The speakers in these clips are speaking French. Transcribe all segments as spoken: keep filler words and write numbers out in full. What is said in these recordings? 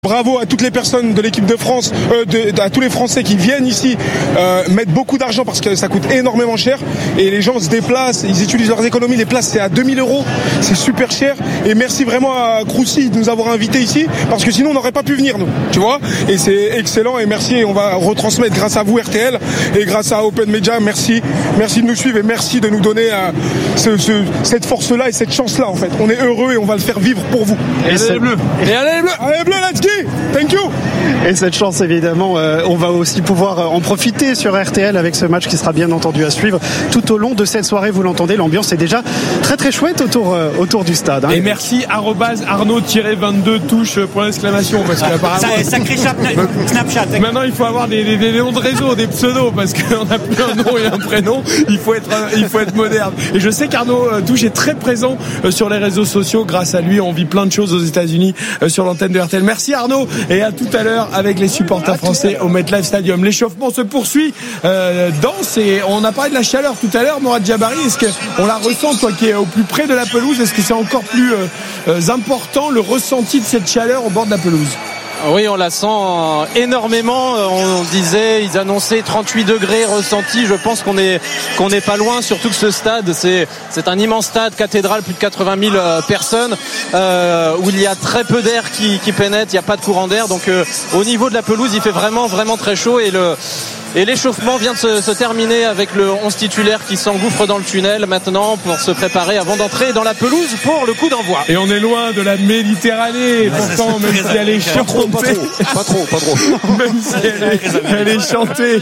Bravo à toutes les personnes de l'équipe de France, euh, de, à tous les Français qui viennent ici, euh, mettent beaucoup d'argent parce que ça coûte énormément cher et les gens se déplacent, ils utilisent leurs économies, les places c'est à deux mille euros, c'est super cher et merci vraiment à Crousy de nous avoir invités ici parce que sinon on n'aurait pas pu venir nous, tu vois, et c'est excellent et merci et on va retransmettre grâce à vous R T L et grâce à Open Media, merci, merci de nous suivre et merci de nous donner euh, ce, ce, cette force-là et cette chance-là en fait, on est heureux et on va le faire vivre pour vous. Et, et allez les bleus, et allez les bleus, allez les bleus, let's go. Thank you. Et cette chance évidemment euh, on va aussi pouvoir en profiter sur R T L avec ce match qui sera bien entendu à suivre tout au long de cette soirée. Vous l'entendez, l'ambiance est déjà très très chouette autour, euh, autour du stade hein. Et merci arrobase Arnaud vingt-deux touche pour l'exclamation parce qu'apparemment ça, sacré Snapchat. Maintenant il faut avoir des, des, des noms de réseau, des pseudos parce qu'on n'a plus un nom et un prénom, il faut être, il faut être moderne. Et je sais qu'Arnaud Touche est très présent sur les réseaux sociaux, grâce à lui on vit plein de choses aux États-Unis sur l'antenne de R T L. Merci Arnaud et à tout à l'heure avec les supporters français au MetLife Stadium. L'échauffement se poursuit, euh, danse et on a parlé de la chaleur tout à l'heure. Mourad Djabari, est-ce qu'on la ressent, toi qui es au plus près de la pelouse, est-ce que c'est encore plus euh, important le ressenti de cette chaleur au bord de la pelouse? Oui, on la sent énormément. On disait, ils annonçaient trente-huit degrés ressentis. Je pense qu'on est qu'on n'est pas loin. Surtout que ce stade, c'est c'est un immense stade, cathédrale, plus de quatre-vingt mille personnes, euh, où il y a très peu d'air qui qui pénètre. Il n'y a pas de courant d'air. Donc, euh, au niveau de la pelouse, il fait vraiment vraiment très chaud et le Et l'échauffement vient de se, se terminer avec le onze titulaire qui s'engouffre dans le tunnel maintenant pour se préparer avant d'entrer dans la pelouse pour le coup d'envoi. Et on est loin de la Méditerranée, ouais, pourtant même si elle est chantée, pas trop, pas trop, même si elle est, elle est chantée.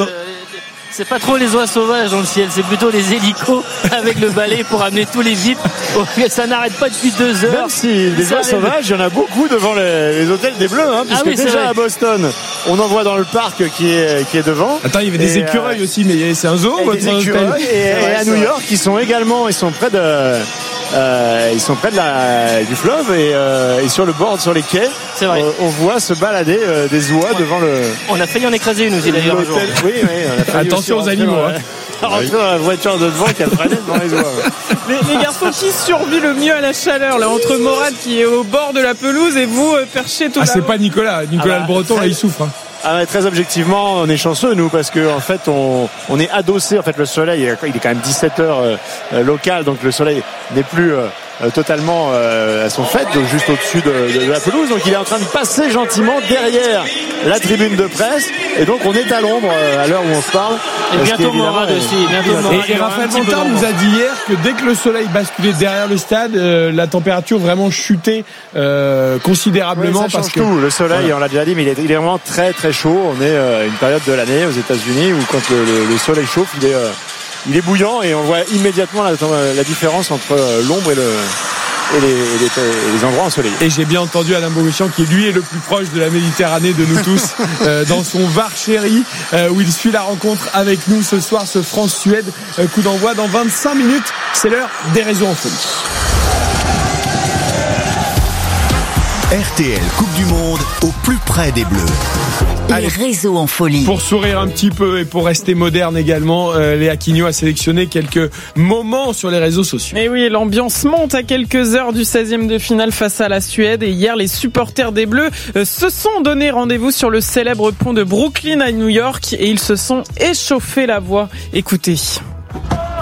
C'est pas trop les oies sauvages dans le ciel, c'est plutôt les hélicos avec le balai pour amener tous les V I P. Ça n'arrête pas depuis deux heures. Même si les oies sauvages, il y en a beaucoup devant les, les hôtels des Bleus, hein, puisque ah oui, déjà vrai. À Boston, on en voit dans le parc qui est, qui est devant. Attends, il y avait des et écureuils euh, aussi, mais c'est un zoo et votre des écureuils, et, et à New York, ils sont également, ils sont près de, euh, ils sont près de la, du fleuve et, euh, et sur le bord, sur les quais, c'est vrai. On, on voit se balader euh, des oies ouais. devant le. On a failli en écraser une aussi d'ailleurs. Oui, oui. On a failli attention aux animaux. Dans, hein. Rentrer dans la voiture de devant qui a freiné devant les oies. Les, les garçons, qui survit le mieux à la chaleur là, entre Morad qui est au bord de la pelouse et vous euh, perché tout ah, là. C'est pas Nicolas. Nicolas ah bah, le Breton, très, là, il souffre. Hein. Ah ouais, très objectivement, on est chanceux nous parce que en fait on, on est adossé. En fait, le soleil, il est quand même dix-sept heures euh, local, donc le soleil n'est plus euh, totalement euh, à son fait, donc juste au-dessus de, de, de la pelouse. Donc il est en train de passer gentiment derrière la tribune de presse et donc on est à l'ombre euh, à l'heure où on se parle. Et bientôt Morad aussi. Bientôt Morad. Et, et Raphaël Montard nous a dit hier que dès que le soleil basculait derrière le stade, euh, la température vraiment chutait euh, considérablement. Oui, ça parce change que tout. Le soleil, voilà. On l'a déjà dit, mais il est, il est vraiment très très chaud. On est euh, une période de l'année aux États-Unis où quand le, le, le soleil chauffe, il est euh, il est bouillant et on voit immédiatement la, la différence entre l'ombre et le et les, et les, et les endroits ensoleillés. Et j'ai bien entendu Alain Bogossian qui lui est le plus proche de la Méditerranée de nous tous euh, dans son Var chéri euh, où il suit la rencontre avec nous ce soir, ce France-Suède. Euh, coup d'envoi dans vingt-cinq minutes. C'est l'heure des réseaux en folie. R T L Coupe du Monde au plus près des Bleus. Les réseaux en folie. Pour sourire un petit peu et pour rester moderne également, euh, Léa Quigno a sélectionné quelques moments sur les réseaux sociaux. Et oui, l'ambiance monte à quelques heures du seizième de finale face à la Suède. Et hier, les supporters des Bleus euh, se sont donné rendez-vous sur le célèbre pont de Brooklyn à New York et ils se sont échauffés la voix. Écoutez.